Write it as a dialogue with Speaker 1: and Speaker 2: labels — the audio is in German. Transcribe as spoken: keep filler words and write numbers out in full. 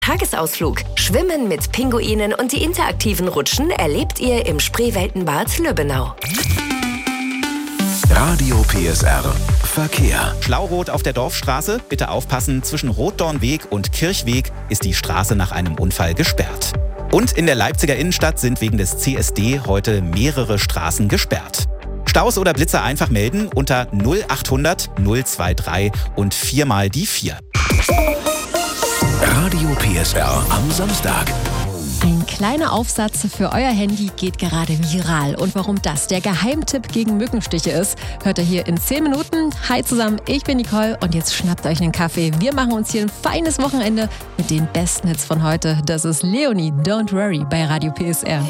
Speaker 1: Tagesausflug. Schwimmen mit Pinguinen und die interaktiven Rutschen erlebt ihr im Spreeweltenbad Lübbenau.
Speaker 2: Radio P S R Verkehr.
Speaker 3: Schlaurot auf der Dorfstraße. Bitte aufpassen, zwischen Rotdornweg und Kirchweg ist die Straße nach einem Unfall gesperrt. Und in der Leipziger Innenstadt sind wegen des C S D heute mehrere Straßen gesperrt. Staus oder Blitzer einfach melden unter null achthundert null drei drei und viermal die vier.
Speaker 2: Radio P S R am Samstag.
Speaker 4: Ein kleiner Aufsatz für euer Handy geht gerade viral. Und warum das der Geheimtipp gegen Mückenstiche ist, hört ihr hier in zehn Minuten. Hi zusammen, ich bin Nicole und jetzt schnappt euch einen Kaffee. Wir machen uns hier ein feines Wochenende mit den besten Hits von heute. Das ist Leonie, Don't Worry bei Radio P S R.